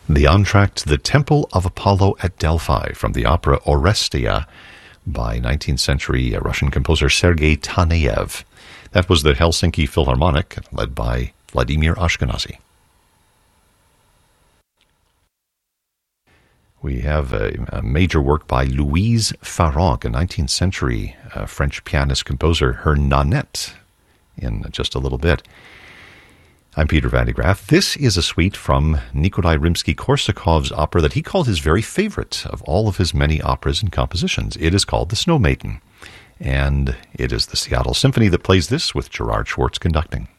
The entr'acte to the Temple of Apollo at Delphi from the opera Orestia by 19th century Russian composer Sergei Taneyev. That was the Helsinki Philharmonic, led by Vladimir Ashkenazy. We have a major work by Louise Farrenc, a 19th century French pianist-composer, her Nanette, in just a little bit. I'm Peter Van de Graaff. This is a suite from Nikolai Rimsky-Korsakov's opera that he called his very favorite of all of his many operas and compositions. It is called The Snow Maiden, and it is the Seattle Symphony that plays this with Gerard Schwartz conducting.